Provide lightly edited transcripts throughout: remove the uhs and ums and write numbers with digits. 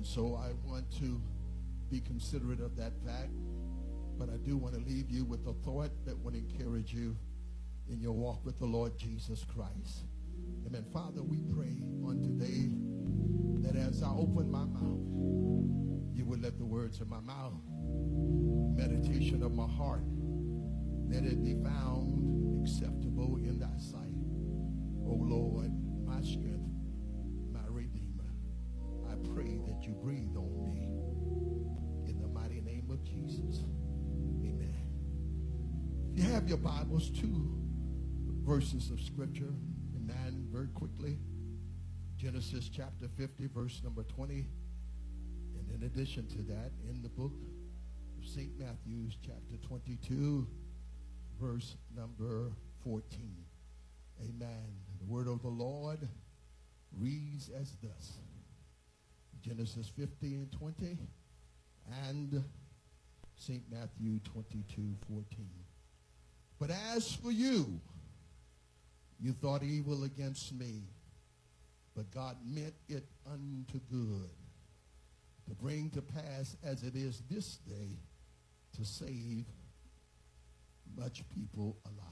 And so I want to be considerate of that fact, but I do want to leave you with a thought that would encourage you in your walk with the Lord Jesus Christ. Amen. Father, we pray on today that as I open my mouth, you would let the words of my mouth, meditation of my heart, let it be found acceptable in thy sight. O Lord, my strength, my Redeemer, I pray that you breathe on me in the mighty name of Jesus. Amen. If you have your Bibles, 2 verses of Scripture, amen, very quickly. Genesis chapter 50, verse number 20. And in addition to that, in the book of St. Matthew's chapter 22, verse number 14. Amen. The word of the Lord reads as thus. Genesis 50 and 20 and St. Matthew 22, 14. But as for you, you thought evil against me, but God meant it unto good, to bring to pass as it is this day, to save much people alive.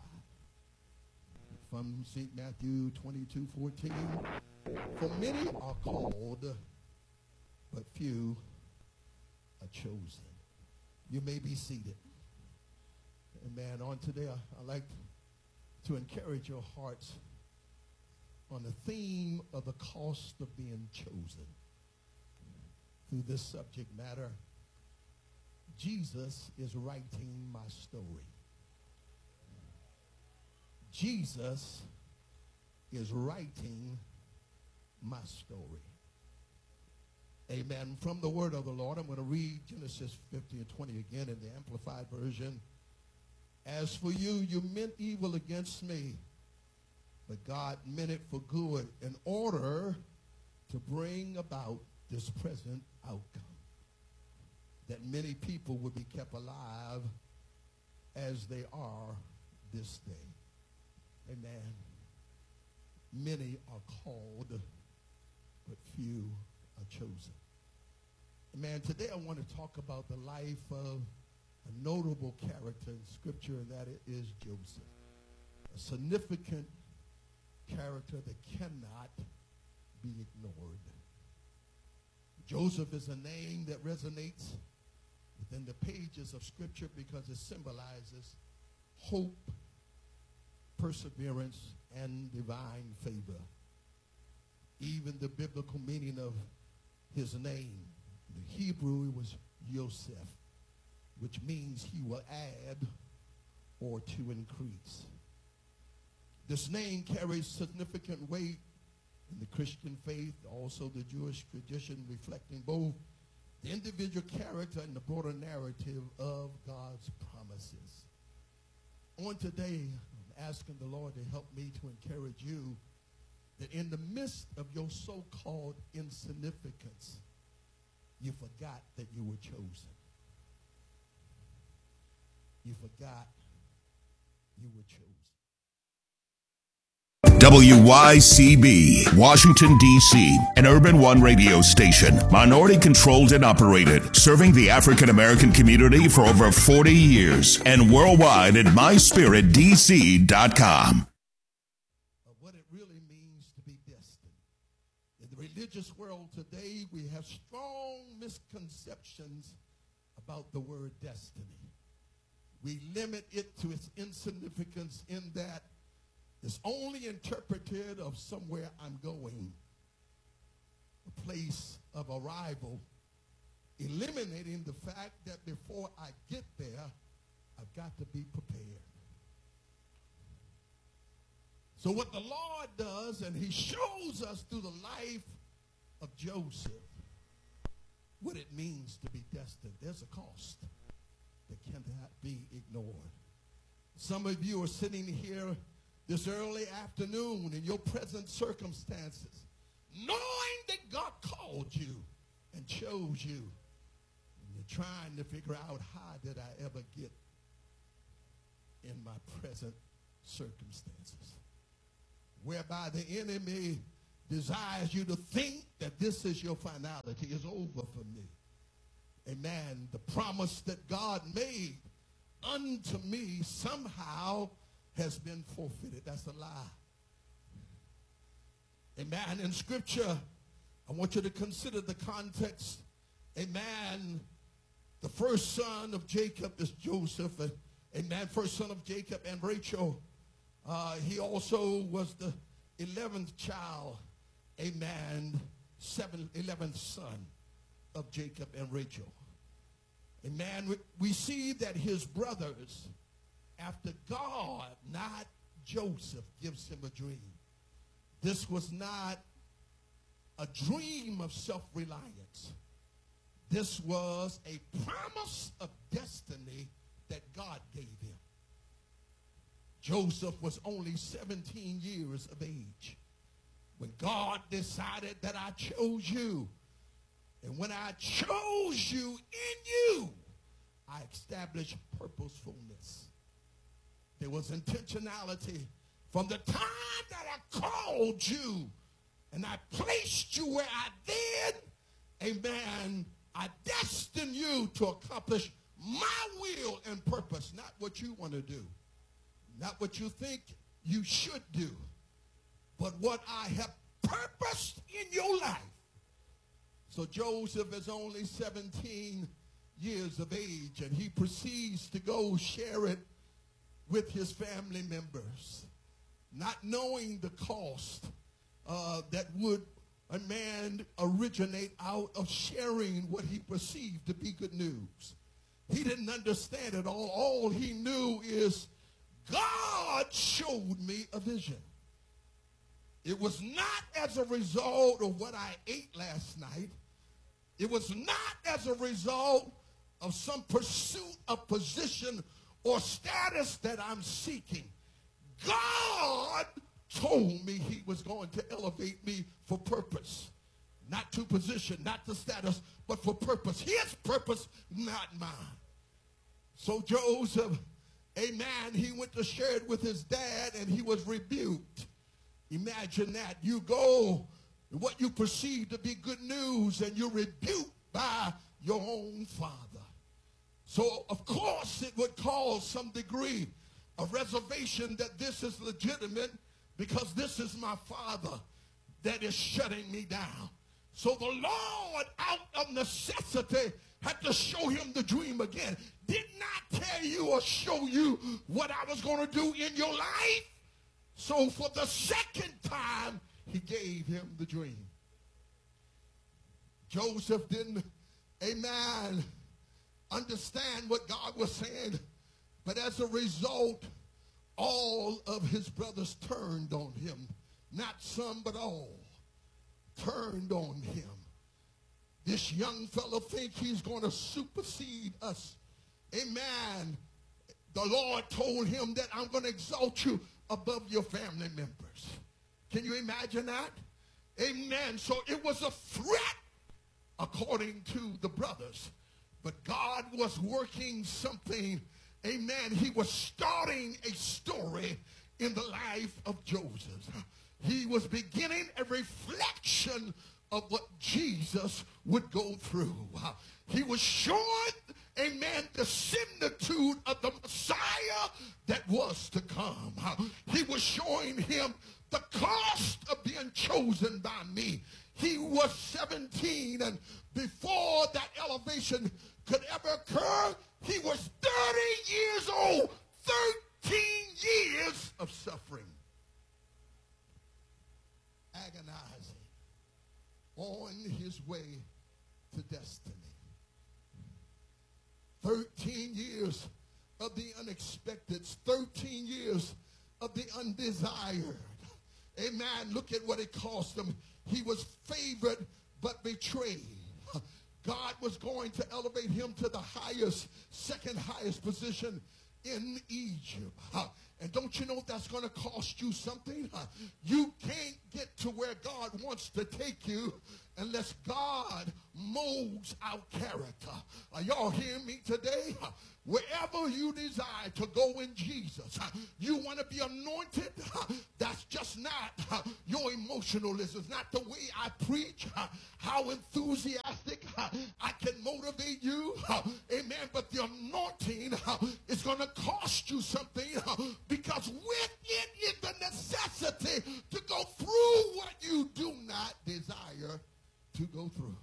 From St. Matthew 22, 14, for many are called, but few are chosen. You may be seated. Amen. On today, I'd like to encourage your hearts on the theme of the cost of being chosen. Through this subject matter, Jesus is writing my story. Jesus is writing my story. Amen. From the word of the Lord, I'm going to read Genesis 50 and 20 again in the Amplified Version. As for you, you meant evil against me, but God meant it for good in order to bring about this present outcome, that many people would be kept alive as they are this day. Amen. Many are called, but few are chosen. Amen. Today I want to talk about the life of a notable character in Scripture, and that is Joseph. A significant character that cannot be ignored. Joseph is a name that resonates within the pages of Scripture because it symbolizes hope, perseverance, and divine favor. Even the biblical meaning of his name, the Hebrew, it was Yosef, which means he will add or to increase. This name carries significant weight in the Christian faith, also the Jewish tradition, reflecting both the individual character and the broader narrative of God's promises. On today, I'm asking the Lord to help me to encourage you that in the midst of your so-called insignificance, you forgot that you were chosen. You forgot you were chosen. WYCB, Washington, D.C., an Urban One radio station, minority-controlled and operated, serving the African-American community for over 40 years, and worldwide at myspiritdc.com. What it really means to be destined. In the religious world today, we have strong misconceptions about the word destiny. We limit it to its insignificance in that it's only interpreted of somewhere I'm going, a place of arrival, eliminating the fact that before I get there, I've got to be prepared. So what the Lord does, and he shows us through the life of Joseph, what it means to be destined. There's a cost that cannot be ignored. Some of you are sitting here this early afternoon in your present circumstances, knowing that God called you and chose you, and you're trying to figure out, how did I ever get in my present circumstances? Whereby the enemy desires you to think that this is your finality. It's over for me. Amen. The promise that God made unto me somehow has been forfeited. That's a lie. Amen. In Scripture, I want you to consider the context. Amen. The first son of Jacob is Joseph. Amen. First son of Jacob and Rachel. He also was the 11th child. Amen. 11th son of Jacob and Rachel. Amen. We see that his brothers, after God, not Joseph, gives him a dream. This was not a dream of self-reliance. This was a promise of destiny that God gave him. Joseph was only 17 years of age when God decided that I chose you. And when I chose you in you, I established purposefulness. There was intentionality from the time that I called you and I placed you where I did. Amen. I destined you to accomplish my will and purpose, not what you want to do, not what you think you should do, but what I have purposed in your life. So Joseph is only 17 years of age, and he proceeds to go share it with his family members, not knowing the cost that would a man originate out of sharing what he perceived to be good news. He didn't understand it all. All he knew is God showed me a vision. It was not as a result of what I ate last night. It was not as a result of some pursuit of position or status that I'm seeking. God told me he was going to elevate me for purpose. Not to position, not to status, but for purpose. His purpose, not mine. So Joseph, amen, he went to share it with his dad and he was rebuked. Imagine that. You go, what you perceive to be good news, and you're rebuked by your own father. So, of course, it would cause some degree of reservation that this is legitimate because this is my father that is shutting me down. So the Lord, out of necessity, had to show him the dream again. Did not tell you or show you what I was going to do in your life. So for the second time, he gave him the dream. Joseph didn't, amen, understand what God was saying. But as a result, all of his brothers turned on him. Not some, but all turned on him. This young fellow think he's going to supersede us. Amen. The Lord told him that I'm going to exalt you above your family members. Can you imagine that? Amen. So it was a threat according to the brothers. But God was working something. Amen. He was starting a story in the life of Joseph. He was beginning a reflection of what Jesus would go through. He was showing, amen, the similitude of the Messiah that was to come. He was showing him the cost of being chosen by me. He was 17, and before that elevation could ever occur, he was 30 years old, 13 years of suffering, agonizing, on his way to destiny. 13 years of the unexpected, 13 years of the undesired. Amen. Look at what it cost him. He was favored but betrayed. God was going to elevate him to the highest, second highest position in Egypt. And don't you know that's going to cost you something? You can't get to where God wants to take you unless God molds our character. Are y'all hearing me today? Wherever you desire to go in Jesus, you want to be anointed. That's just not your emotionalism. It's not the way I preach, how enthusiastic I can motivate you. Amen. But the anointing is going to cost you something, because with it is the necessity to go through what you do not desire to go through.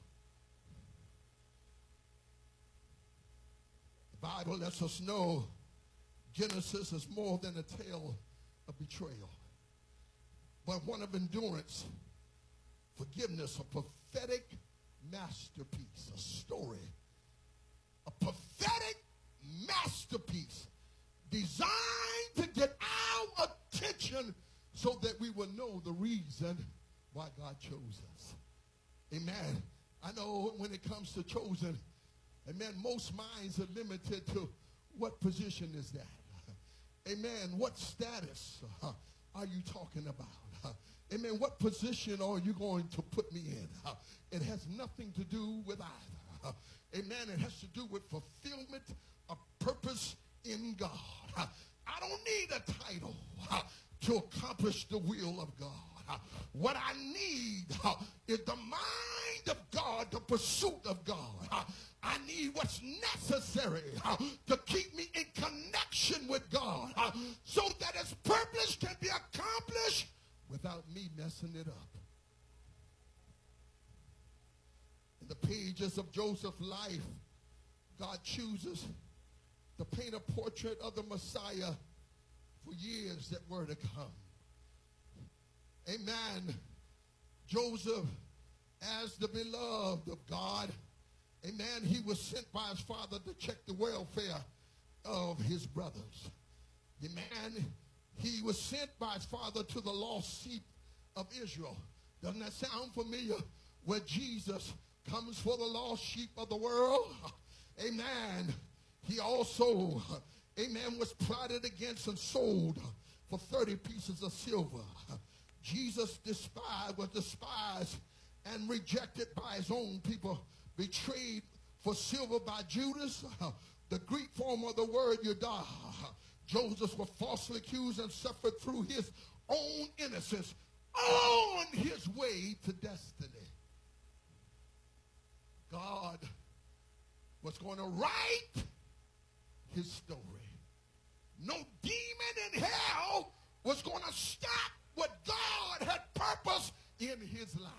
The Bible lets us know Genesis is more than a tale of betrayal, but one of endurance, forgiveness, a prophetic masterpiece, a story, a prophetic masterpiece designed to get our attention so that we will know the reason why God chose us. Amen. I know when it comes to chosen, amen, most minds are limited to what position is that? Amen. What status are you talking about? Amen. What position are you going to put me in? It has nothing to do with either. Amen. It has to do with fulfillment of purpose in God. I don't need a title to accomplish the will of God. What I need is the mind of God, the pursuit of God. I need what's necessary to keep me in connection with God, so that his purpose can be accomplished without me messing it up. In the pages of Joseph's life, God chooses to paint a portrait of the Messiah for years that were to come. Amen. Joseph, as the beloved of God, amen, he was sent by his father to check the welfare of his brothers. Amen. He was sent by his father to the lost sheep of Israel. Doesn't that sound familiar? Where Jesus comes for the lost sheep of the world. Amen. He also, amen, was plotted against and sold for 30 pieces of silver. Jesus was despised and rejected by his own people, betrayed for silver by Judas, the Greek form of the word Judah. Joseph was falsely accused and suffered through his own innocence on his way to destiny. God was going to write his story. No demon in hell was going to stop what God had purposed in his life.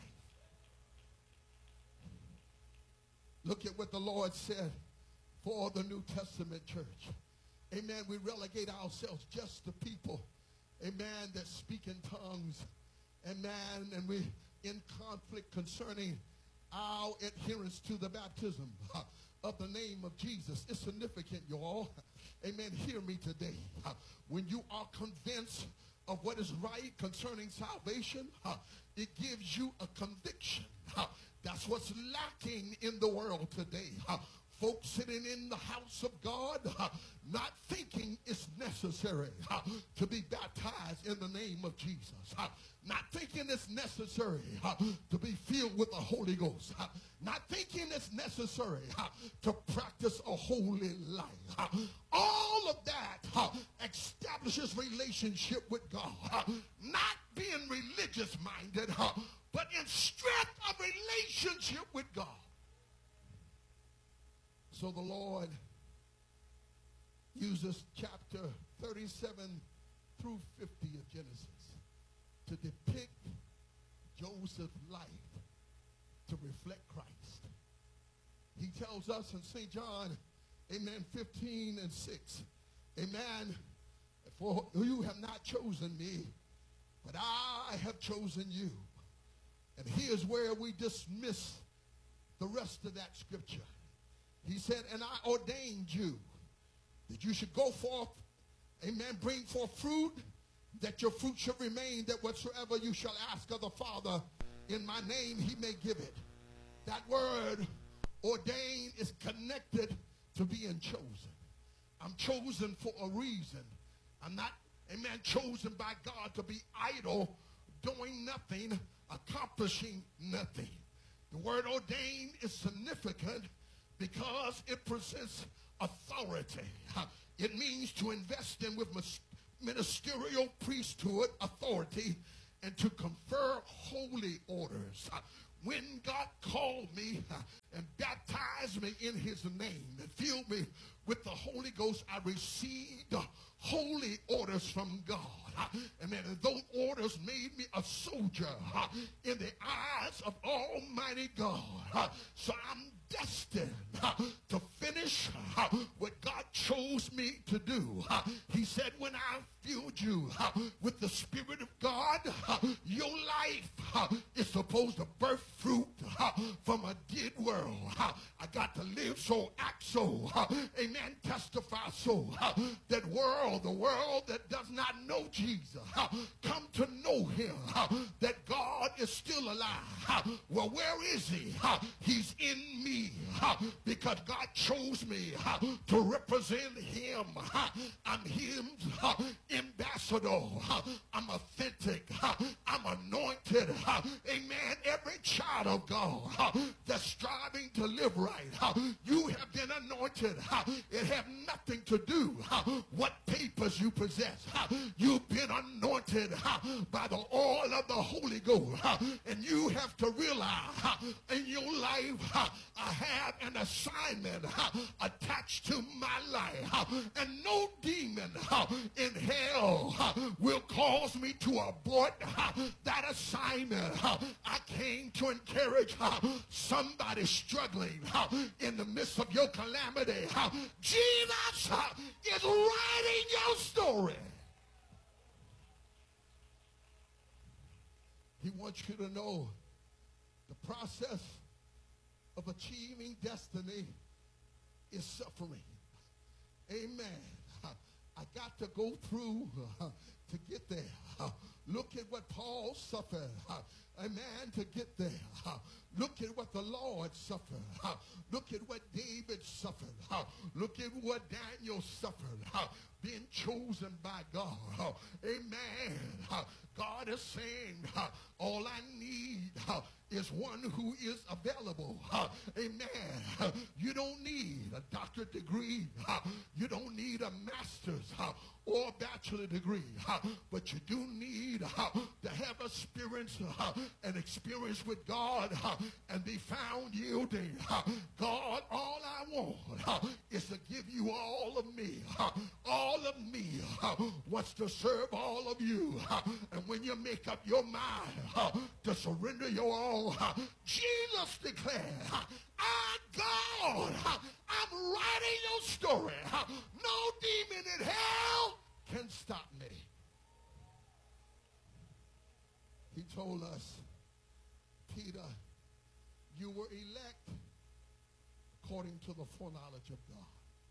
Look at what the Lord said for the New Testament church. Amen. We relegate ourselves just to people, amen, that speak in tongues. Amen. And we in conflict concerning our adherence to the baptism of the name of Jesus. It's significant, y'all. Amen. Hear me today. When you are convinced of what is right concerning salvation, it gives you a conviction. That's what's lacking in the world today. Folks sitting in the house of God, not thinking it's necessary to be baptized in the name of Jesus. Not thinking it's necessary to be filled with the Holy Ghost. Not thinking it's necessary to practice a holy life. All of that establishes relationship with God. Not being religious minded, but in strength of relationship with God. So the Lord uses chapter 37 through 50 of Genesis to depict Joseph's life to reflect Christ. He tells us in St. John, amen, 15 and 6, amen, for you have not chosen me, but I have chosen you. And here's where we dismiss the rest of that scripture. He said, and I ordained you that you should go forth, amen, bring forth fruit, that your fruit should remain, that whatsoever you shall ask of the Father in my name, he may give it. That word ordained is connected to being chosen. I'm chosen for a reason. I'm not, amen, chosen by God to be idle, doing nothing, accomplishing nothing. The word ordained is significant because it presents authority. It means to invest in with ministerial priesthood authority and to confer holy orders. When God called me and baptized me in his name and filled me with the Holy Ghost, I received holy orders from God. And then those orders made me a soldier in the eyes of Almighty God. So I'm destined to finish what God chose me to do. He said, when I filled you with the Spirit of God, your life is supposed to birth fruit from a dead world. I got to live so, act so, amen, testify so, that the world that does not know Jesus, come to know him, that God is still alive. Well, where is he? He's in me because God chose me to represent him. I'm his ambassador. I'm authentic. I'm anointed. Amen. Every child of God that's striving to live right, you have been anointed. It has nothing to do what papers you possess. You've been anointed by the oil of the Holy Ghost. And you have to realize in your life, I have an assignment attached to my life. And no demon in hell will cause me to abort that assignment. I came to encourage somebody struggling in the midst of your calamity. Jesus is writing your story. He wants you to know the process of achieving destiny is suffering. Amen. I got to go through to get there. Look at what Paul suffered. Amen. To get there. Look at what the Lord suffered. Look at what David suffered. Look at what Daniel suffered. Being chosen by God. Amen. God is saying, all I need is one who is available. Amen. You don't need a doctorate degree. You don't need a master's or a bachelor degree. But you do need to have an experience with God and be found yielding. God, all I want is to give you all of me. All of me wants to serve all of you. And when you make up your mind to surrender your all, Jesus declared, God, I'm writing your story. No demon in hell can stop me. He told us, Peter, you were elect according to the foreknowledge of God.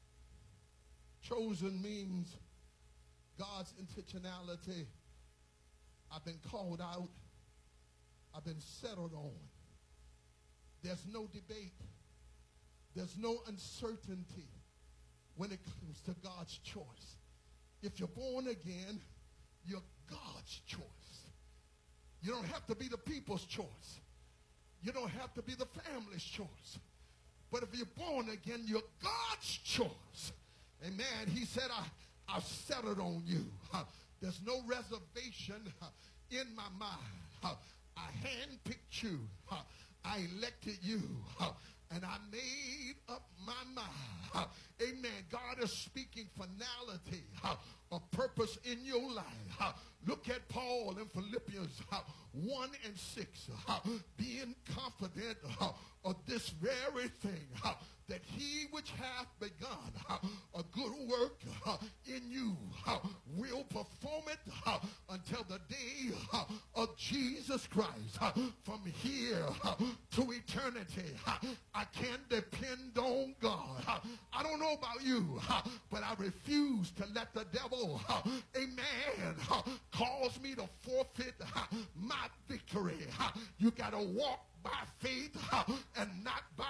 Chosen means God's intentionality. I've been called out. I've been settled on. There's no debate. There's no uncertainty when it comes to God's choice. If you're born again, you're God's choice. You don't have to be the people's choice. You don't have to be the family's choice. But if you're born again, you're God's choice. Amen. He said, I've settled on you. There's no reservation in my mind. I handpicked you. I elected you. And I made up my mind. Amen. God is speaking finality, a purpose in your life. Look at Paul in Philippians 1 and 6. Being confident of this very thing, that he which hath begun a good work in you will perform it until the day of Jesus Christ. From here to eternity, I can't depend on God. I don't know about you, but I refuse to let the devil, amen, cause me to forfeit my victory. You got to walk by faith and not by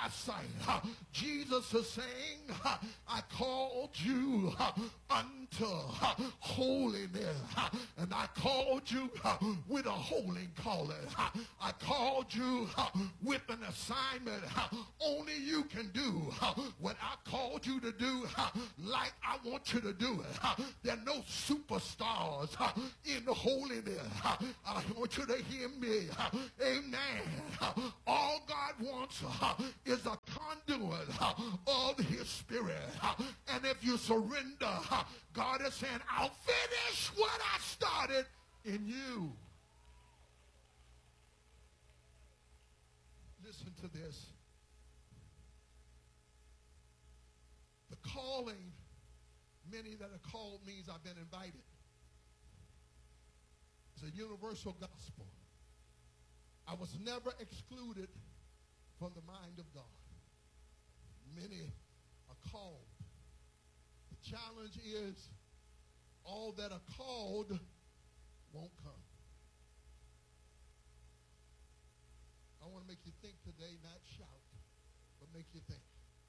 sight. Jesus is saying, I called you unto holiness, and I called you with a holy calling. I called you with an assignment. Only you can do what I called you to do like I want you to do it. There are no superstars in holiness. I want you to hear me. Amen. All God wants is a conduit of his spirit. And if you surrender, God is saying, I'll finish what I started in you. Listen to this. The calling, many that are called means I've been invited. It's a universal gospel. I was never excluded from the mind of God. Many are called. The challenge is all that are called won't come. I want to make you think today, not shout, but make you think.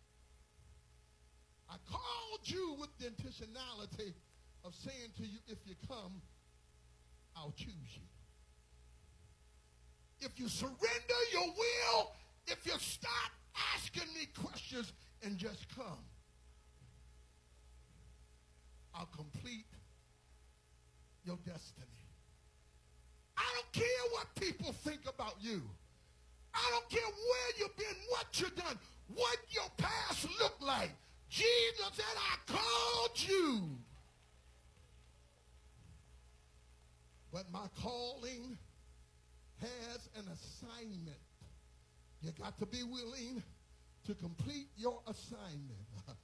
I called you with the intentionality of saying to you, if you come, I'll choose you. If you surrender your will, if you stop asking me questions and just come, I'll complete your destiny. I don't care what people think about you. I don't care where you've been, what you've done, what your past looked like. Jesus said, I called you. But my calling has an assignment. You got to be willing to complete your assignment.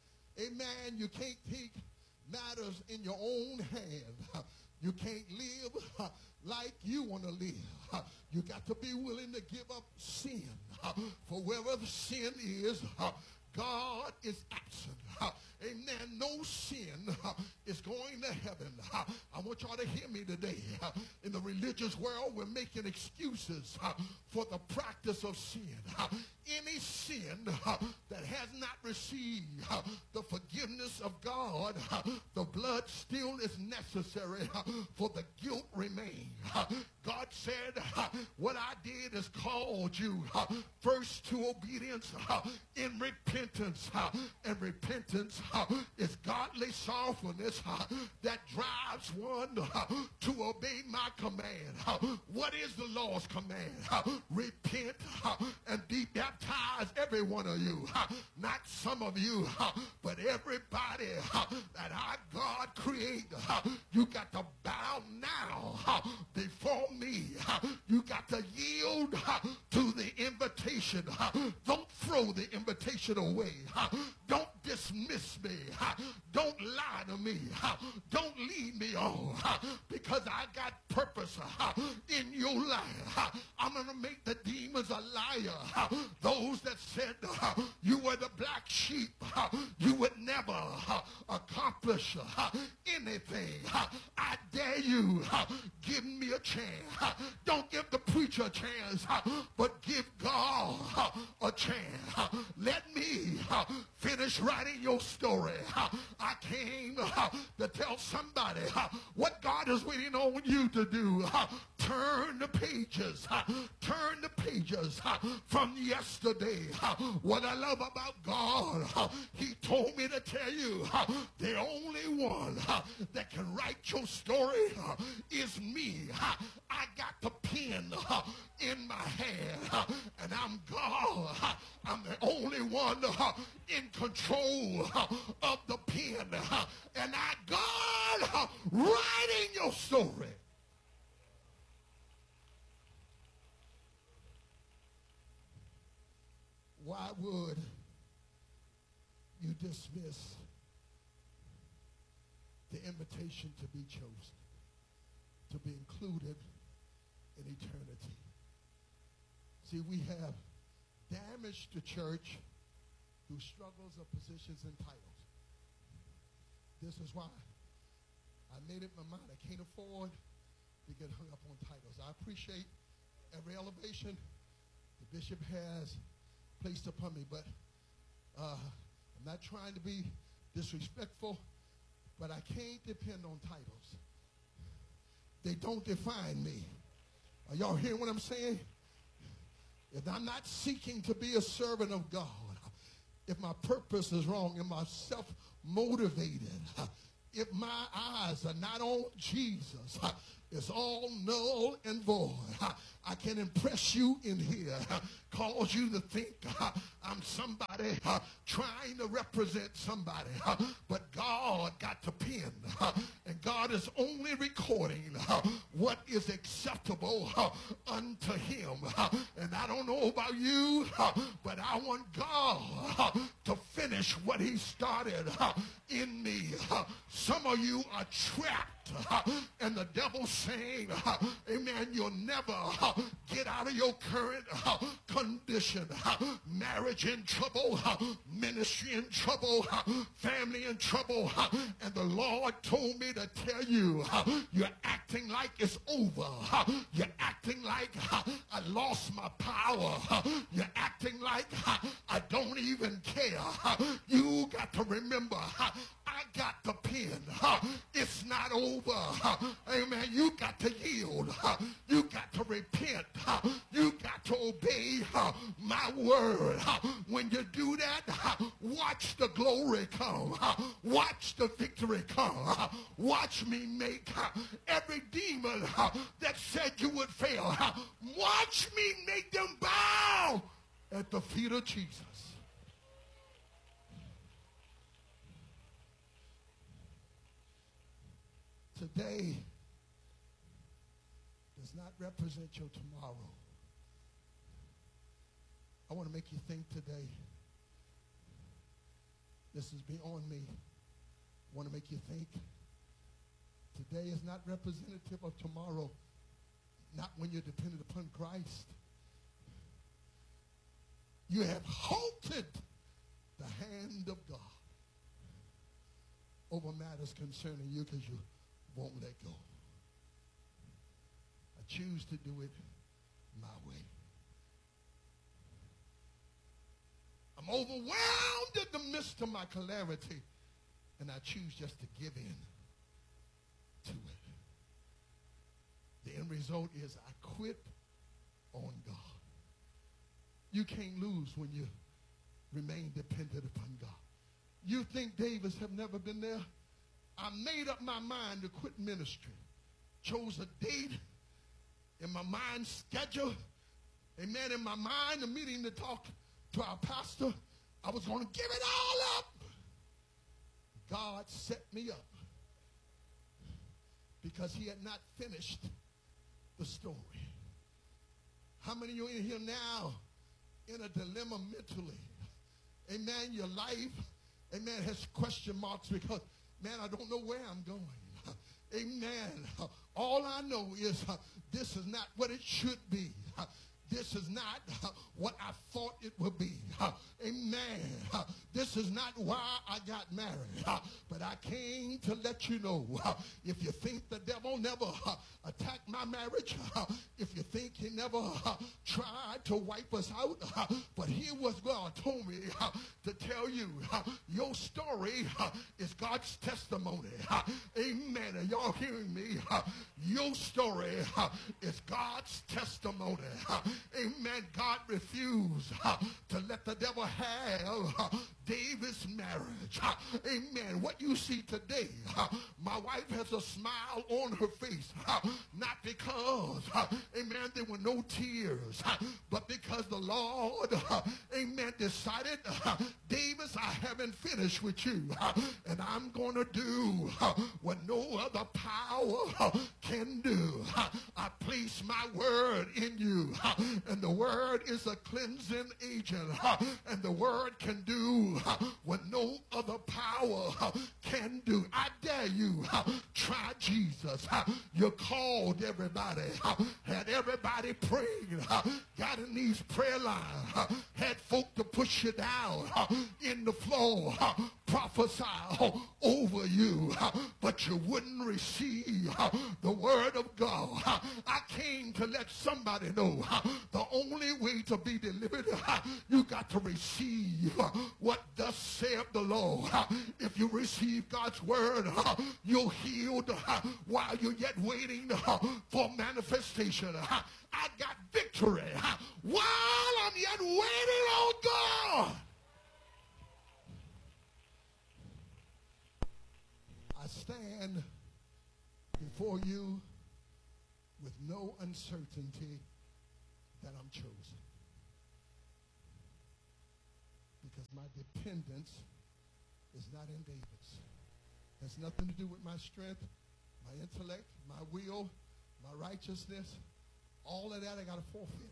Amen. You can't take matters in your own hand. You can't live like you want to live. You got to be willing to give up sin. For wherever the sin is, God is absent. Amen. No sin is going to heaven. I want y'all to hear me today. In the religious world, we're making excuses for the practice of sin. Any sin that has not received the forgiveness of God, the blood still is necessary, for the guilt remains. God said, what I did is called you first to obedience in repentance. And repentance is godly sorrowfulness that drives one to obey my command. What is the Lord's command? Repent and be baptized, every one of you. Not some of you, but everybody that our God created. You got to bow now before me. You got to yield to the invitation. Don't throw the invitation away. Don't dismiss me. Don't lie to me. Don't lead me on, because I got purpose in your life. I'm going to make the demons a liar. Those that said you were the black sheep, you would never accomplish anything. I dare you, give me a chance. Don't give the preacher a chance, but give God a chance. Let me finish writing your story. I came to tell somebody what God is waiting on you to do. Turn the pages. Turn the pages from yesterday. What I love about God, he told me to tell you, the only one that can write your story is me. I got the pen in my hand, and I'm God. I'm the only one in control of the pen, and I God writing your story. Why would you dismiss the invitation to be chosen, to be included in eternity? See, we have damaged the church through struggles of positions and titles. This is why I made it my mind. I can't afford to get hung up on titles. I appreciate every elevation the bishop has placed upon me. But I'm not trying to be disrespectful, but I can't depend on titles. They don't define me. Are y'all hearing what I'm saying? If I'm not seeking to be a servant of God, if my purpose is wrong, if I'm self-motivated, if my eyes are not on Jesus, it's all null and void. I can impress you in here, cause you to think I'm somebody trying to represent somebody, but God got the pen, and God is only recording what is acceptable unto him. And I don't know about you, but I want God to finish what he started in me. Some of you are trapped, and the devil's saying, amen, you'll never get out of your current condition. Marriage in trouble, ministry in trouble, family in trouble. And the Lord told me to tell you, you're acting like it's over. You're acting like I lost my power. You're acting like I don't even care. You got to remember, I got the pen. It's not over. Amen. You got to yield. You got to repent. You got to obey my word. When you do that, watch the glory come. Watch the victory come. Watch me make every demon that said you would fail. Watch me make them bow at the feet of Jesus. Today does not represent your tomorrow. I want to make you think today. This is beyond me. I want to make you think. Today is not representative of tomorrow, not when you're dependent upon Christ. You have halted the hand of God over matters concerning you because you won't let go. I choose to do it my way. I'm overwhelmed in the midst of my calamity, and I choose just to give in to it. The end result is I quit on God. You can't lose when you remain dependent upon God. You think Davids have never been there? I made up my mind to quit ministry. Chose a date in my mind schedule. Amen. In my mind, a meeting to talk to our pastor. I was going to give it all up. God set me up because he had not finished the story. How many of you in here now in a dilemma mentally? Amen. Your life, amen, has question marks because, man, I don't know where I'm going. Amen. All I know is this is not what it should be. This is not what I thought it would be. Amen. This is not why I got married. But I came to let you know, if you think the devil never attacked my marriage, if you think he never tried to wipe us out, but here was God told me to tell you, your story is God's testimony. Amen. Are y'all hearing me? Your story is God's testimony. Amen. God refused to let the devil have David's marriage. Amen. What you see today, my wife has a smile on her face, not because, amen, there were no tears, but because the Lord, amen, decided, Davis, I haven't finished with you, and I'm going to do what no other power can do. I place my word in you, and the word is a cleansing agent, and the word can do what no other power can do. I dare you, try Jesus. You called everybody, had everybody praying, got in these prayer lines, had folk to push you down in the floor, prophesy over you, but you wouldn't receive the word of God. I came to let somebody know the only way to be delivered, you got to receive what thus saith the Lord. If you receive God's word, you're healed while you're yet waiting for manifestation. I got victory while I'm yet waiting on God. I stand before you with no uncertainty that I'm chosen, because my dependence is not in David's. It has nothing to do with my strength, my intellect, my will, my righteousness. All of that I got to forfeit.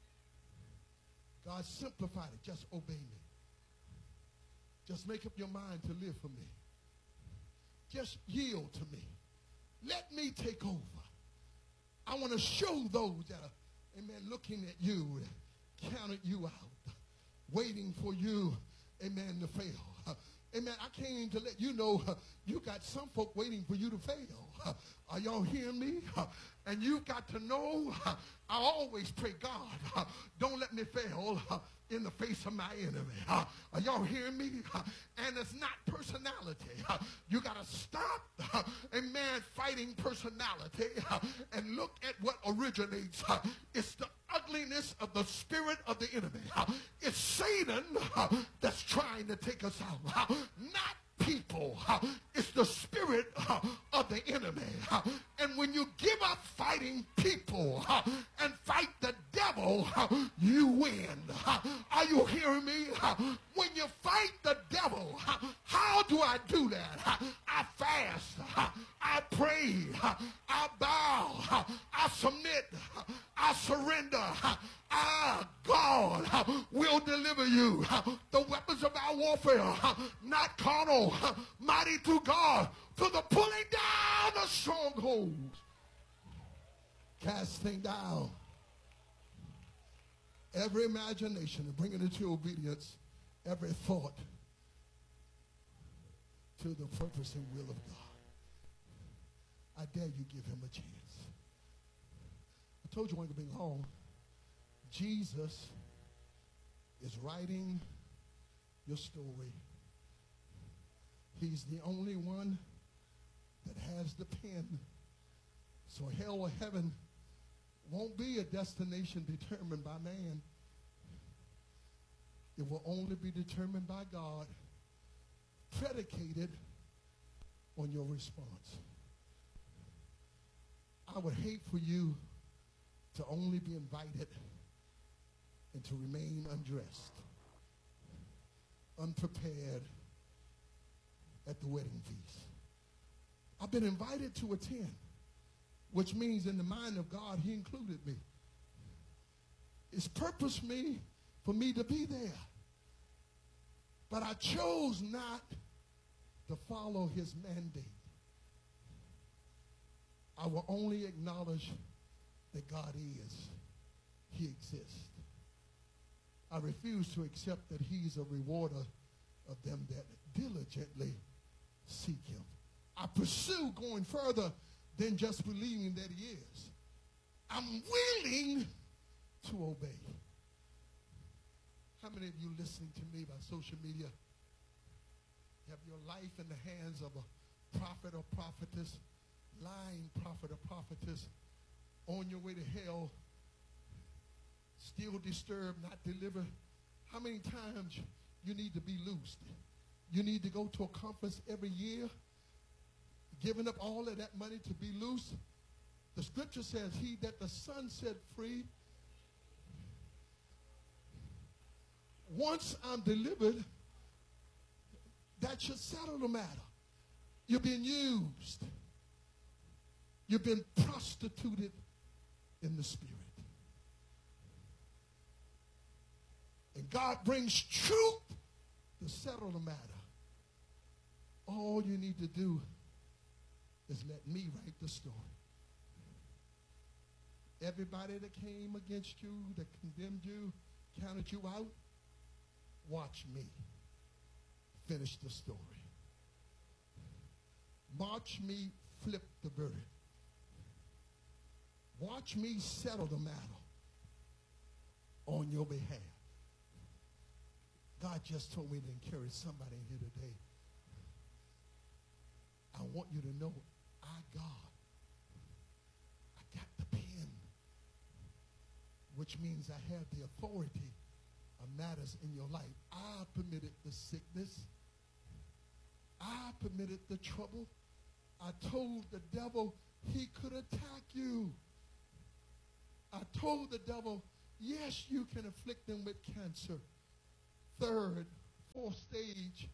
God simplified it. Just obey me. Just make up your mind to live for me. Just yield to me. Let me take over. I want to show those that are, amen, looking at you, counting you out, waiting for you, amen, to fail. Amen. I came to let you know you got some folk waiting for you to fail. Are y'all hearing me? And you got to know, I always pray, God, don't let me fail in the face of my enemy. Are y'all hearing me? And it's not personality. You got to stop, amen, fighting personality and look at what originates. It's the ugliness of the spirit of the enemy. It's Satan that's trying to take us out, not people. It's the spirit of the enemy. And when you give up fighting people and fight the devil, you win. Are you hearing me? When you fight the devil, how do I do that? I fast, I pray, I bow, I submit, I surrender. God will deliver you. The weapons of our warfare, not carnal, mighty through God, to the pulling down of strongholds. Casting down every imagination and bringing it to obedience, every thought to the purpose and will of God. I dare you give him a chance. I told you I wasn't going to be long. Jesus is writing your story. He's the only one that has the pen. So hell or heaven won't be a destination determined by man. It will only be determined by God, predicated on your response. I would hate for you to only be invited and to remain undressed, unprepared at the wedding feast. I've been invited to attend, which means in the mind of God, he included me. It's purposed for me to be there. But I chose not to follow his mandate. I will only acknowledge that God is. He exists. I refuse to accept that he's a rewarder of them that diligently seek him. I pursue going further than just believing that he is. I'm willing to obey. How many of you listening to me by social media have your life in the hands of a prophet or prophetess, lying prophet or prophetess, on your way to hell, still disturbed, not delivered? How many times you need to be loosed? You need to go to a conference every year, giving up all of that money to be loose. The scripture says, he that the Son set free, once I'm delivered, that should settle the matter. You're being used. You've been prostituted in the spirit. And God brings truth to settle the matter. All you need to do is let me write the story. Everybody that came against you, that condemned you, counted you out, watch me finish the story. Watch me flip the verdict. Watch me settle the matter on your behalf. God just told me to encourage somebody in here today. I want you to know, God, I got the pen, which means I have the authority of matters in your life. I permitted the sickness. I permitted the trouble. I told the devil he could attack you. I told the devil, yes, you can afflict them with cancer. 3rd, 4th stage.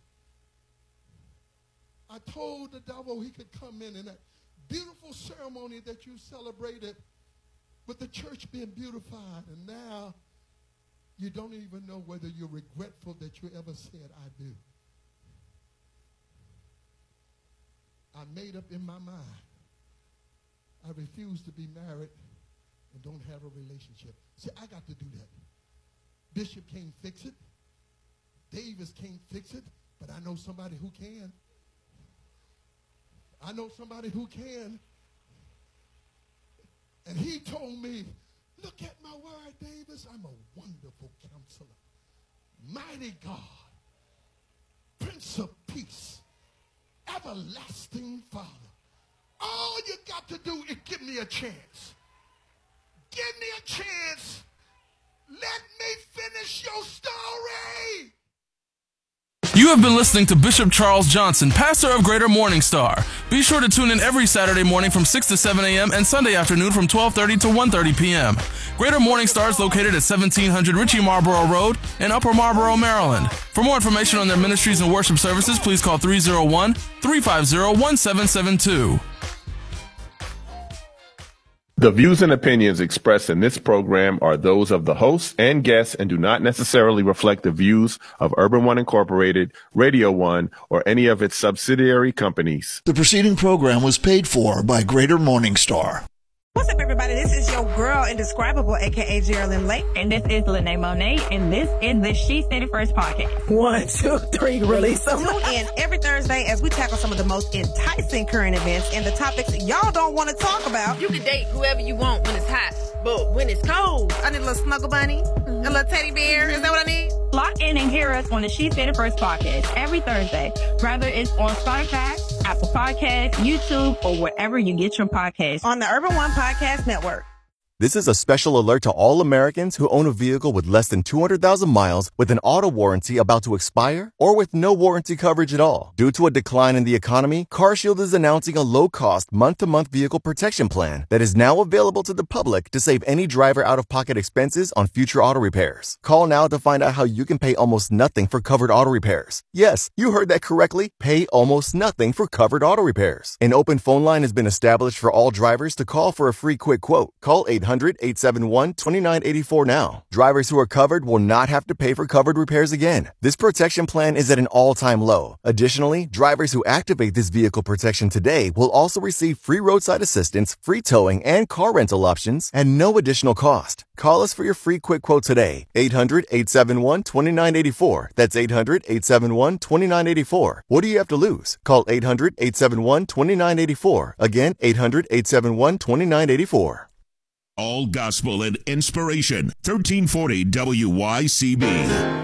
I told the devil he could come in that beautiful ceremony that you celebrated with the church being beautified. And now you don't even know whether you're regretful that you ever said, I do. I made up in my mind. I refuse to be married and don't have a relationship. See, I got to do that. Bishop can't fix it. Davis can't fix it, but I know somebody who can. I know somebody who can. And he told me, look at my word, Davis. I'm a wonderful counselor. Mighty God, Prince of Peace, everlasting Father. All you got to do is give me a chance. Give me a chance. Let me finish your story. You have been listening to Bishop Charles Johnson, pastor of Greater Morning Star. Be sure to tune in every Saturday morning from 6 to 7 a.m. and Sunday afternoon from 12:30 to 1:30 p.m. Greater Morning Star is located at 1700 Ritchie Marlboro Road in Upper Marlboro, Maryland. For more information on their ministries and worship services, please call 301-350-1772. The views and opinions expressed in this program are those of the hosts and guests and do not necessarily reflect the views of Urban One Incorporated, Radio One, or any of its subsidiary companies. The preceding program was paid for by Greater Morning Star. What's up, everybody? This is your girl, Indescribable, a.k.a. Geraldine Lake. And this is Lene Monet, and this is the She Said It First podcast. 1, 2, 3, release them. Tune in every Thursday as we tackle some of the most enticing current events and the topics y'all don't want to talk about. You can date whoever you want when it's hot, but when it's cold, I need a little snuggle bunny, a little teddy bear. Is that what I need? Lock in and hear us on the She Said It First podcast every Thursday, whether it's on Spotify, Apple Podcasts, YouTube, or wherever you get your podcasts. On the Urban One Podcast Network. This is a special alert to all Americans who own a vehicle with less than 200,000 miles with an auto warranty about to expire or with no warranty coverage at all. Due to a decline in the economy, CarShield is announcing a low-cost month-to-month vehicle protection plan that is now available to the public to save any driver out-of-pocket expenses on future auto repairs. Call now to find out how you can pay almost nothing for covered auto repairs. Yes, you heard that correctly. Pay almost nothing for covered auto repairs. An open phone line has been established for all drivers to call for a free quick quote. Call 800-871-2984 now. Drivers who are covered will not have to pay for covered repairs again. This protection plan is at an all-time low. Additionally, drivers who activate this vehicle protection today will also receive free roadside assistance, free towing, and car rental options at no additional cost. Call us for your free quick quote today. 800-871-2984. That's 800-871-2984. What do you have to lose? Call 800-871-2984. Again, 800-871-2984. All gospel and inspiration. 1340 WYCB.